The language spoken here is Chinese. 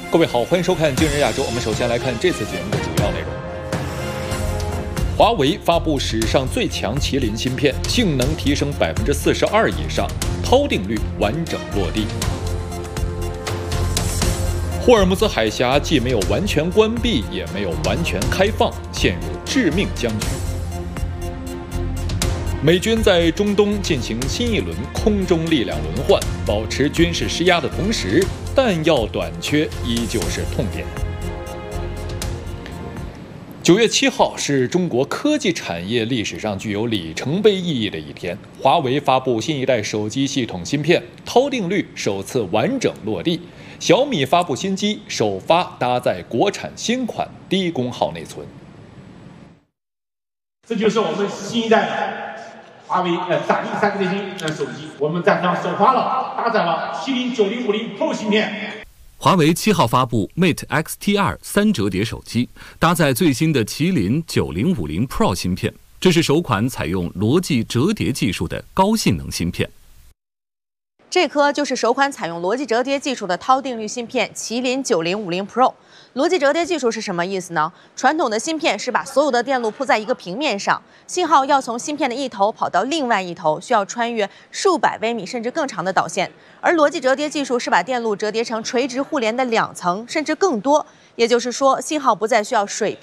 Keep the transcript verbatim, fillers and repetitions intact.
各位好，欢迎收看《今日亚洲》。我们首先来看这次节目的主要内容。华为发布史上最强麒麟芯片，性能提升百分之四十二以上，涛定律完整落地。霍尔木兹海峡既没有完全关闭，也没有完全开放，陷入致命僵局。美军在中东进行新一轮空中力量轮换，保持军事施压的同时，弹药短缺依旧是痛点。九月七号是中国科技产业历史上具有里程碑意义的一天，华为发布新一代手机系统芯片，涛定律首次完整落地。小米发布新机，首发搭载国产新款低功耗内存。 这就是我们新一代的华为呃闪力三 G 芯呃手机，我们在上首发了，搭载了麒麟九零五零 Pro 芯片。 华为七号发布 Mate X T 二 三折叠手机，搭载最新的麒麟九零五零 Pro 芯片，这是首款采用逻辑折叠技术的高性能芯片。 这颗就是首款采用逻辑折叠技术的涛定律芯片麒麟九零五零 Pro。逻辑折叠技术是什么意思呢？传统的芯片是把所有的电路铺在一个平面上，信号要从芯片的一头跑到另外一头，需要穿越数百微米甚至更长的导线。而逻辑折叠技术是把电路折叠成垂直互联的两层甚至更多，也就是说，信号不再需要水